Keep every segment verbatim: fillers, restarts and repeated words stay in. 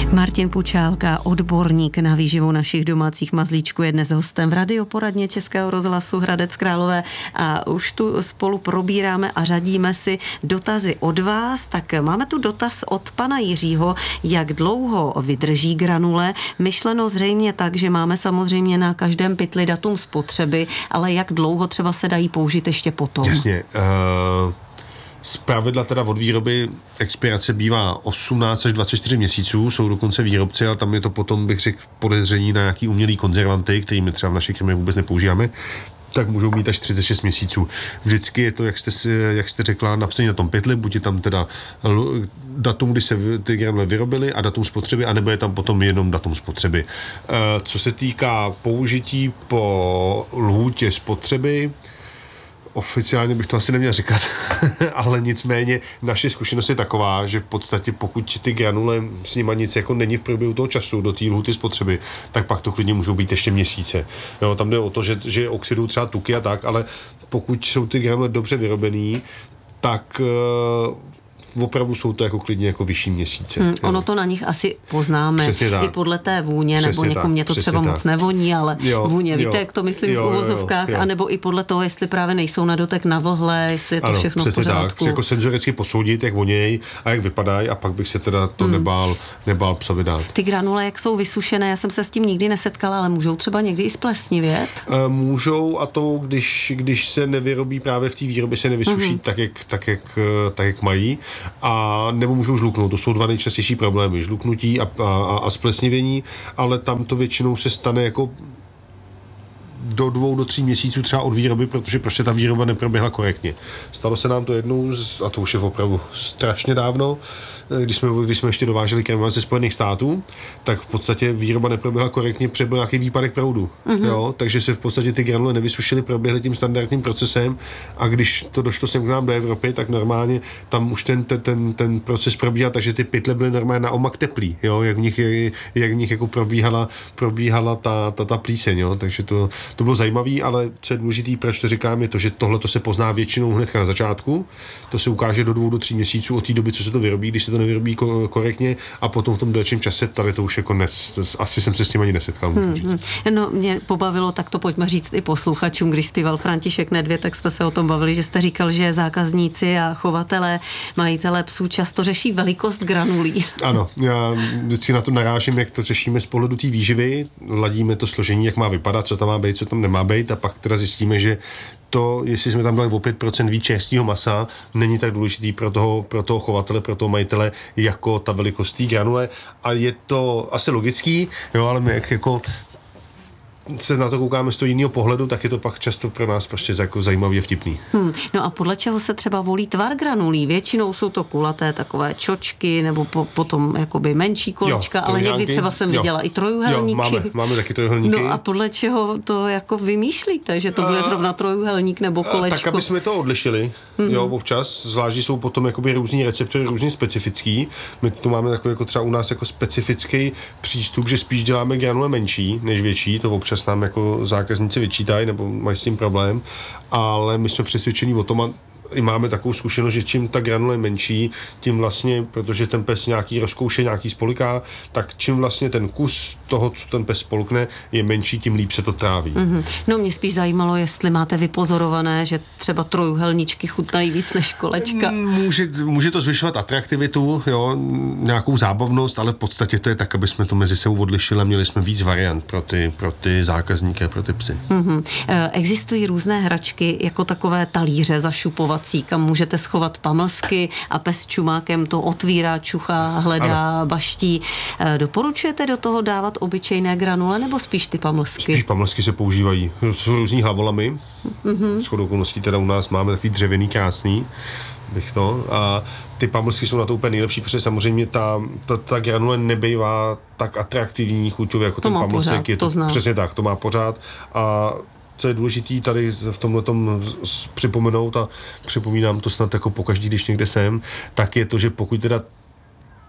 Martin Pučálka, odborník na výživu našich domácích mazlíčků, je dnes hostem v radioporadně Českého rozhlasu Hradec Králové a už tu spolu probíráme a řadíme si dotazy od vás. Tak máme tu dotaz od pana Jiřího, jak dlouho vydrží granule, myšleno zřejmě tak, že máme samozřejmě na každém pytli datum spotřeby, ale jak dlouho třeba se dají použít ještě potom? Jasně, uh... Zpravidla teda od výroby expirace bývá osmnáct až dvacet čtyři měsíců, jsou dokonce výrobci, ale tam je to potom, bych řekl, podezření na nějaký umělý konzervanty, který my třeba v naší krmě vůbec nepoužíváme, tak můžou mít až třicet šest měsíců. Vždycky je to, jak jste, si, jak jste řekla, napsané na tom pytli, buď je tam teda datum, kdy se ty granule vyrobily a datum spotřeby, anebo je tam potom jenom datum spotřeby. E, co se týká použití po lhůtě spotřeby, oficiálně bych to asi neměl říkat, ale nicméně naše zkušenost je taková, že v podstatě pokud ty granule s nima nic jako není v průběhu toho času do té lhůty spotřeby, tak pak to klidně můžou být ještě měsíce. Jo, tam jde o to, že, že oxidují třeba tuky a tak, ale pokud jsou ty granule dobře vyrobený, tak uh, opravdu jsou to jako klidně jako vyšší měsíce. Hmm, ono to na nich asi poznáme i podle té vůně, přesně nebo někomu mě to třeba tak moc nevoní, ale jo, vůně, víte, jo, jak to myslím jo, v uvozovkách, jo, jo. anebo i podle toho, jestli právě nejsou na dotek navlhlé, jestli je to ano, všechno v pořádku. Tak, jako senzoricky posoudit, jak vonějí a jak vypadají a pak bych se teda to hmm. nebál, nebál psovi dát. Ty granule, jak jsou vysušené, já jsem se s tím nikdy nesetkala, ale můžou třeba někdy i splesnivět? E, můžou a to, když, když se nevyrobí právě v té výrobě, se nevysuší hmm. tak, jak, tak, jak, tak, jak mají. A nebo můžou žluknout. To jsou dva nejčastější problémy. Žluknutí a, a, a splesnivění, ale tam to většinou se stane jako do dvou, do tří měsíců třeba od výroby, protože prostě ta výroba neproběhla korektně. Stalo se nám to jednou, a to už je opravdu strašně dávno, když jsme, když jsme ještě dováželi krmiva ze Spojených států, tak v podstatě výroba neproběhla korektně, protože byl nějaký výpadek proudu. Mm-hmm. Jo? Takže se v podstatě ty granule nevysušily, proběhly tím standardním procesem a když to došlo sem k nám do Evropy, tak normálně tam už ten, ten, ten, ten proces probíhal, takže ty pytle byly normálně na omak teplý, jo? Jak v nich, jak v nich jako probíhala, probíhala ta, ta, ta plíseň. Jo? Takže to, to bylo zajímavé, ale co je důležité, proč to říkám, je to, že tohle to se pozná většinou hned na začátku. To se ukáže do dvou, do tří měsíců od té doby, co se to vyrobí, když se to nevyrobí korektně a potom v tom dalším čase tady to už jako nes, asi jsem se s tím ani nesetkal. Hmm, hmm. No mě pobavilo, tak to pojďme říct i posluchačům, když zpíval František Nedvěd, tak jsme se o tom bavili, že jste říkal, že zákazníci a chovatelé, majitelé psů často řeší velikost granulí. Ano, já vždycky na to narážím, jak to řešíme z pohledu té výživy, ladíme to složení, jak má vypadat, co tam má být, co tam nemá být a pak teda zjistíme, že to, jestli jsme tam dali o pět procent víc čerstvého masa, není tak důležitý pro toho, pro toho chovatele, pro toho majitele, jako ta velikost té granule. A je to asi logický, jo, ale my jak jako se na to koukáme z toho jiného pohledu, tak je to pak často pro nás prostě jako zajímavý a vtipný. Hmm, no a podle čeho se třeba volí tvar granulí? Většinou jsou to kulaté takové čočky, nebo po, potom jakoby menší kolečka, jo, ale někdy třeba jsem jo. viděla i trojuhelníky. Jo, máme, máme taky trojuhelníky. No a podle čeho to jako vymýšlíte, že to bude zrovna trojuhelník nebo kolečko? Tak, aby jsme to odlišili, mm-hmm. jo, občas, zvlášť jsou potom jakoby různý receptory, různě specifický. My tu máme takový jako třeba u nás jako specifický přístup, že spíš děláme granule menší než větší, to občas nám jako zákazníci vyčítají nebo mají s tím problém, ale my jsme přesvědčení o tom a i máme takovou zkušenost, že čím ta granule je menší, tím vlastně, protože ten pes nějaký rozkouše, nějaký spoliká, tak čím vlastně ten kus toho, co ten pes spolkne, je menší, tím líp se to tráví. Mm-hmm. No mě spíš zajímalo, jestli máte vypozorované, že třeba trojuhelníčky chutnají víc než kolečka. Může, může to zvyšovat atraktivitu, jo, nějakou zábavnost, ale v podstatě to je tak, aby jsme to mezi sebou odlišili a měli jsme víc variant pro ty, pro ty zákazníky a pro ty psy. Mm-hmm. Existují různé hračky, jako takové talíře zašupovat, kam můžete schovat pamlsky a pes čumákem to otvírá, čuchá, hledá, ano. baští. Doporučujete do toho dávat obyčejné granule nebo spíš ty pamlsky? Spíš pamlsky se používají. Jsou různý hlavolamy. Mm-hmm. Shodou okolností teda u nás máme takový dřevěný, krásný. Bych to. A ty pamlsky jsou na to úplně nejlepší, protože samozřejmě ta, ta, ta granule nebejvá tak atraktivní chuťově jako to ten pamlsek. Je to, to přesně tak, to má pořád. A co je důležitý tady v tomhletom připomenout a připomínám to snad jako pokaždý, když někde jsem, tak je to, že pokud teda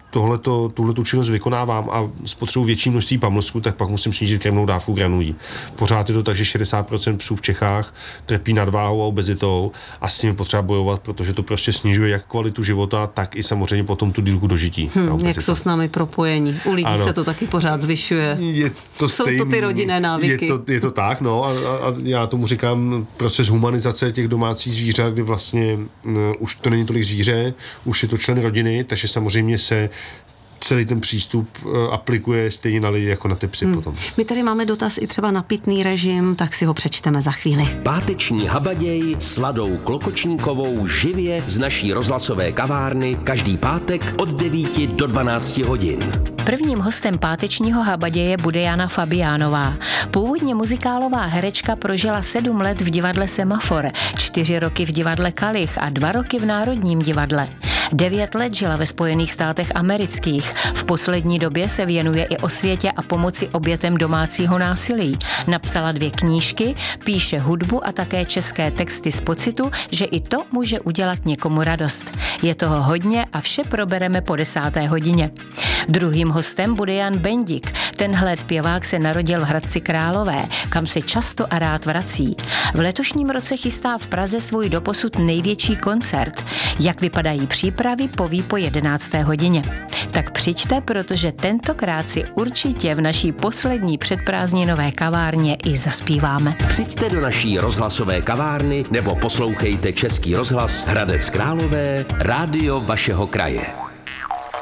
tohleto, tuhletu činnost vykonávám a spotřebuji větší množství pamlsku, tak pak musím snížit krevnou dávku granulí. Pořád je to tak, že šedesát procent psů v Čechách trpí nadváhou a obezitou a s tím potřeba bojovat, protože to prostě snižuje jak kvalitu života, tak i samozřejmě potom tu dílku dožití. Hmm, jak jsou s námi propojení. U lidí ano. se to taky pořád zvyšuje. Je to jsou stejný, to ty rodinné návyky. Je to, je to tak, no a, a já tomu říkám proces humanizace těch domácích zvířat, kdy vlastně no, už to není tolik zvíře, už je to člen rodiny, takže samozřejmě se celý ten přístup uh, aplikuje stejně na lidi jako na ty psy hmm. potom. My tady máme dotaz i třeba na pitný režim, tak si ho přečteme za chvíli. Páteční habaděj s Ladou Klokočníkovou živě z naší rozhlasové kavárny každý pátek od devíti do dvanácti hodin. Prvním hostem pátečního habaděje bude Jana Fabiánová. Původně muzikálová herečka prožila sedm let v divadle Semafor, čtyři roky v divadle Kalich a dva roky v Národním divadle. Devět let žila ve Spojených státech amerických. V poslední době se věnuje i osvětě a pomoci obětem domácího násilí. Napsala dvě knížky, píše hudbu a také české texty z pocitu, že i to může udělat někomu radost. Je toho hodně a vše probereme po desáté hodině. Druhým hostem bude Jan Bendik. Tenhle zpěvák se narodil v Hradci Králové, kam se často a rád vrací. V letošním roce chystá v Praze svůj doposud největší koncert. Jak vypadají přípravy, poví po jedenácté hodině. Tak přijďte, protože tentokrát si určitě v naší poslední předprázdninové kavárně i zaspíváme. Přijďte do naší rozhlasové kavárny nebo poslouchejte Český rozhlas Hradec Králové, rádio vašeho kraje.